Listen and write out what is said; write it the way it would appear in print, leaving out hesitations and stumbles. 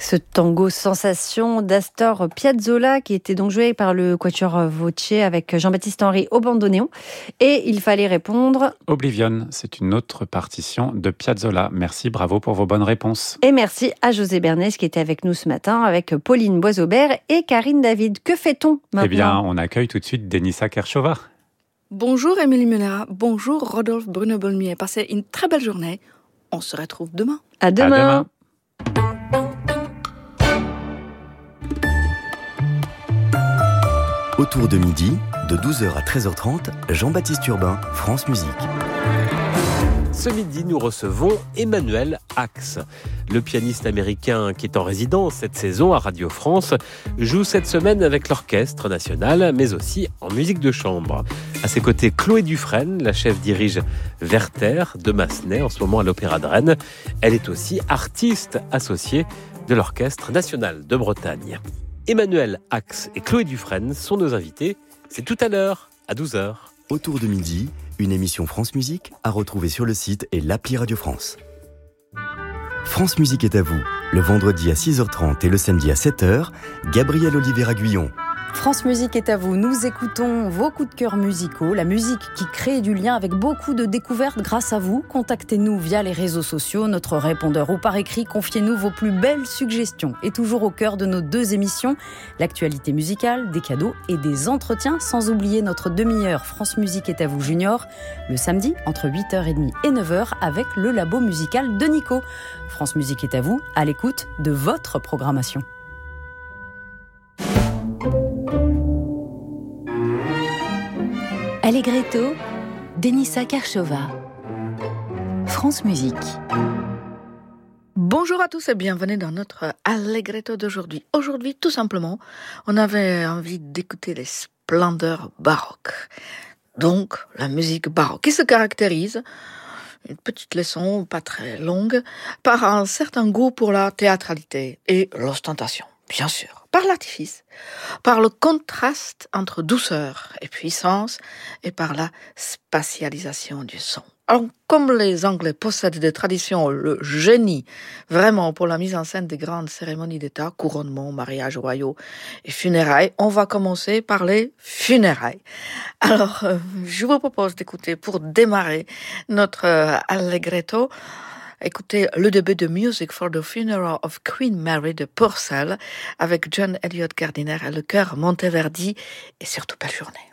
Ce tango sensation d'Astor Piazzolla qui était donc joué par le Quatuor Voce avec Jean-Baptiste Henry au bandoneon. Et il fallait répondre... Oblivion, c'est une autre partition de Piazzolla. Merci, bravo pour vos bonnes réponses. Et merci à José Bernès qui était avec nous ce matin avec Pauline Boisaubert et Karine David. Que fait-on maintenant ? Eh bien, on accueille tout de suite Denisa Kershova. Bonjour Émilie Munera, bonjour Rodolphe Bruno-Bolmier. Passez une très belle journée. On se retrouve demain. À demain. Autour de midi, de 12h à 13h30, Jean-Baptiste Urbain, France Musique. Ce midi, nous recevons Emmanuel Ax. Le pianiste américain qui est en résidence cette saison à Radio France joue cette semaine avec l'Orchestre National, mais aussi en musique de chambre. À ses côtés, Chloé Dufresne, la chef dirige Werther de Massenet, en ce moment à l'Opéra de Rennes. Elle est aussi artiste associée de l'Orchestre National de Bretagne. Emmanuel Ax et Chloé Dufresne sont nos invités. C'est tout à l'heure, à 12h. Autour de midi, une émission France Musique à retrouver sur le site et l'appli Radio France. France Musique est à vous, le vendredi à 6h30 et le samedi à 7h, Gabriel Oliveira-Guyon. France Musique est à vous. Nous écoutons vos coups de cœur musicaux, la musique qui crée du lien avec beaucoup de découvertes grâce à vous. Contactez-nous via les réseaux sociaux, notre répondeur ou par écrit. Confiez-nous vos plus belles suggestions. Et toujours au cœur de nos deux émissions, l'actualité musicale, des cadeaux et des entretiens. Sans oublier notre demi-heure France Musique est à vous Junior, le samedi entre 8h30 et 9h avec le labo musical de Nico. France Musique est à vous, à l'écoute de votre programmation. Allegretto, Denisa Kershova. France Musique. Bonjour à tous et bienvenue dans notre Allegretto d'aujourd'hui. Aujourd'hui, tout simplement, on avait envie d'écouter les splendeurs baroques. Donc, la musique baroque qui se caractérise, une petite leçon pas très longue, par un certain goût pour la théâtralité et l'ostentation, bien sûr. Par l'artifice, par le contraste entre douceur et puissance et par la spatialisation du son. Alors, comme les Anglais possèdent des traditions, le génie, vraiment pour la mise en scène des grandes cérémonies d'État, couronnement, mariages royaux et funérailles, on va commencer par les funérailles. Alors, je vous propose d'écouter pour démarrer notre Allegretto, écoutez le début de Music for the Funeral of Queen Mary de Purcell avec John Eliot Gardiner et le chœur Monteverdi et surtout belle journée.